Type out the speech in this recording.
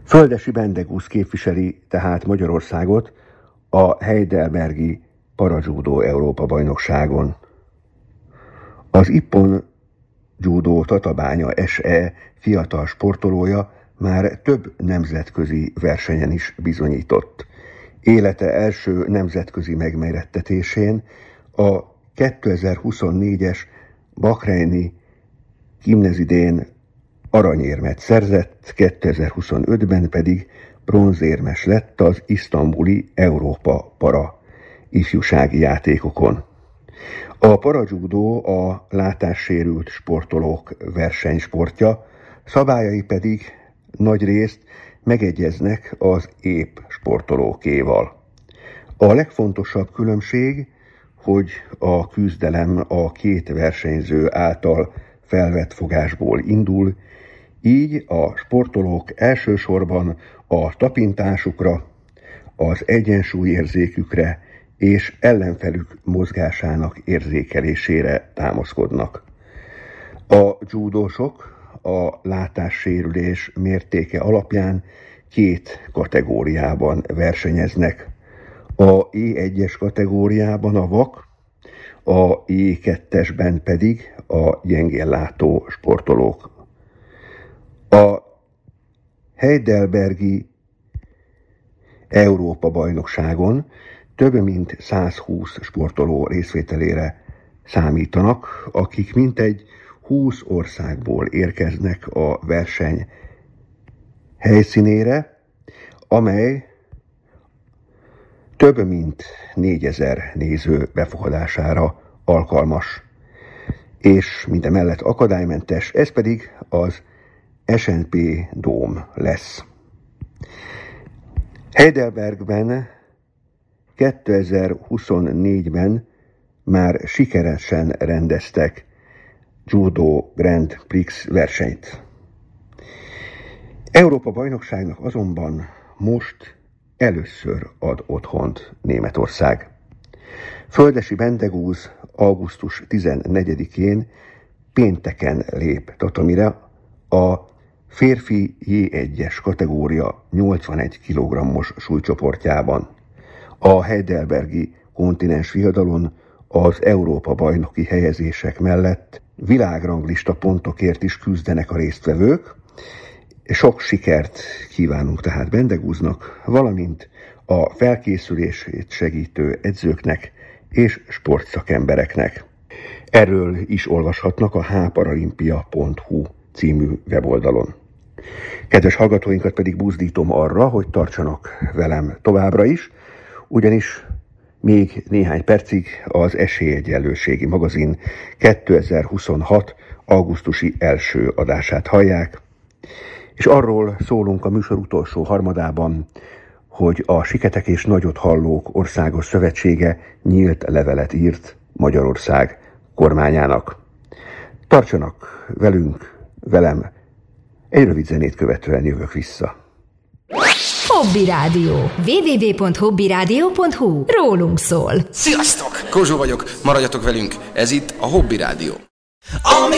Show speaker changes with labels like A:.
A: Földesi Bendegúz képviseli tehát Magyarországot a heidelbergi para-judó Európa-bajnokságon. Az Ippon Judo Tatabánya SE fiatal sportolója már több nemzetközi versenyen is bizonyított. Élete első nemzetközi megmérettetésén a 2024-es Bahreini gimnezidén aranyérmet szerzett, 2025-ben pedig bronzérmes lett az isztambuli Európa para ifjúsági játékokon. A para-judó a látássérült sportolók versenysportja, szabályai pedig nagyrészt megegyeznek az épp sportolókéval. A legfontosabb különbség, hogy a küzdelem a két versenyző által felvett fogásból indul, így a sportolók elsősorban a tapintásukra, az egyensúlyérzékükre és ellenfelük mozgásának érzékelésére támaszkodnak. A judósok a látássérülés mértéke alapján két kategóriában versenyeznek. A E1-es kategóriában a vak, a E2-esben pedig a gyengénlátó sportolók. A heidelbergi Európa-bajnokságon több mint 120 sportoló részvételére számítanak, akik mintegy 20 országból érkeznek a verseny helyszínére, amely több mint 4000 néző befogadására alkalmas, és mindemellett akadálymentes, ez pedig az SNP Dome lesz. Heidelbergben 2024-ben már sikeresen rendeztek Judo Grand Prix versenyt. Európa-bajnokságnak azonban most először ad otthont Németország. Földesi Bendegúz augusztus 14-én pénteken lép tatamire a férfi J1-es kategória 81 kg-os súlycsoportjában. A heidelbergi kontinens viadalon az Európa-bajnoki helyezések mellett világranglista pontokért is küzdenek a résztvevők. Sok sikert kívánunk tehát Bendegúznak, valamint a felkészülését segítő edzőknek és sportszakembereknek. Erről is olvashatnak a hparalympia.hu című weboldalon. Kedves hallgatóinkat pedig buzdítom arra, hogy tartsanak velem továbbra is, ugyanis még néhány percig az Esélyegyenlőségi magazin 2026. augusztusi első adását hallják, és arról szólunk a műsor utolsó harmadában, hogy a Siketek és Nagyothallók Országos Szövetsége nyílt levelet írt Magyarország kormányának. Tartsanak velem, egy rövid zenét követően jövök vissza.
B: Hobby Rádió. www.hobbyradio.hu. Rólunk szól.
C: Sziasztok! Kozsó vagyok, maradjatok velünk. Ez itt a Hobby Rádió. Ami